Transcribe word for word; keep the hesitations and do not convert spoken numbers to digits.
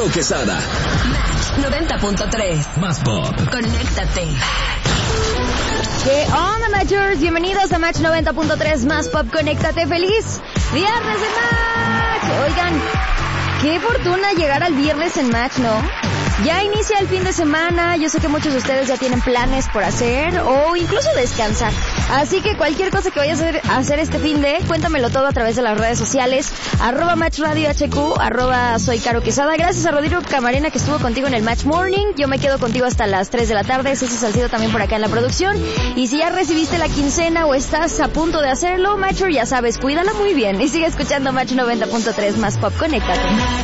Caro Quesada. Match noventa punto tres. Más pop. Conéctate. ¿Qué onda, Matchers? Bienvenidos a Match noventa punto tres Más Pop. Conéctate. ¡Feliz viernes de Match! Oigan, qué fortuna llegar al viernes en Match, ¿no? Ya inicia el fin de semana, yo sé que muchos de ustedes ya tienen planes por hacer o incluso descansar. Así que cualquier cosa que vayas a hacer, a hacer este fin de, cuéntamelo todo a través de las redes sociales, arroba Match Radio H Q, arroba Soy Caro Quesada. Gracias a Rodrigo Camarena que estuvo contigo en el Match Morning. Yo me quedo contigo hasta las tres de la tarde, Ceci Salcido también por acá en la producción. Y si ya recibiste la quincena o estás a punto de hacerlo, Matcher, ya sabes, cuídala muy bien y sigue escuchando Match noventa punto tres Más Pop. Conéctate.